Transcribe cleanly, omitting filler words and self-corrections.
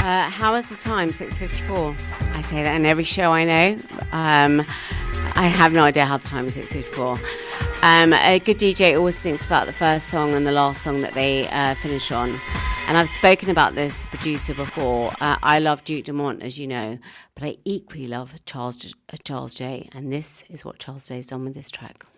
How is the time? 6:54. I say that in every show I know. I have no idea how the time is 6:54. A good DJ always thinks about the first song and the last song that they finish on. And I've spoken about this producer before. I love Duke Dumont, as you know, but I equally love Charles J. And this is what Charles J has done with this track.